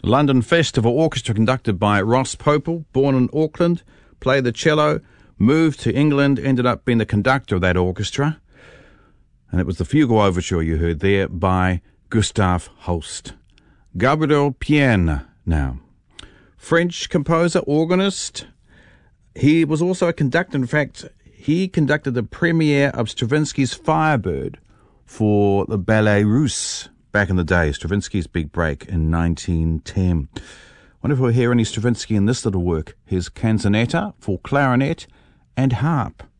London Festival Orchestra conducted by Ross Popel, born in Auckland, played the cello, moved to England, ended up being the conductor of that orchestra. And it was the Fugal Overture you heard there by Gustav Holst. Gabriel Pienne now. French composer, organist. He was also a conductor. In fact, he conducted the premiere of Stravinsky's Firebird for the Ballet Russe back in the day, Stravinsky's big break in 1910. I wonder if we'll hear any Stravinsky in this little work. Here's Canzonetta for clarinet and harp.